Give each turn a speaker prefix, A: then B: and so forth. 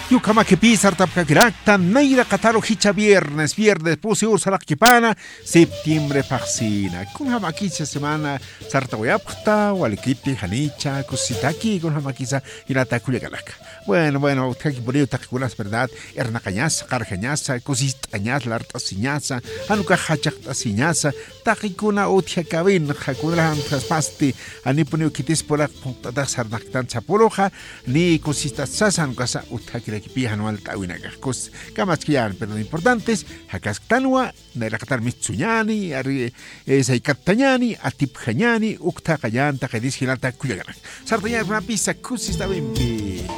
A: Yukama que pisa tapkakirakta neira kataro hicha viernes puse ursarak kipana septiembre paxina kun hamakicha semana sarta wayapta walikiti hanicha kusitaki kun hamakiza irata kuyagalaka. Bueno, taki bonito takikulas verdad erna cañasa carcañasa cositañas larta siñasa anuka hachakta siñasa takikuna utia kabin hakuna pasti ani ponio kitis pola punta sarnaktan sapoloja ni cosita sasan casa utakira que pijan al tawinaga cos camas que ya pero importantes hakas tanwa nairakatar mitsuñani ari saikatañani atipjañani ukta kayan takadis hilata kuyagana sartaña una pizza kusista bimbi.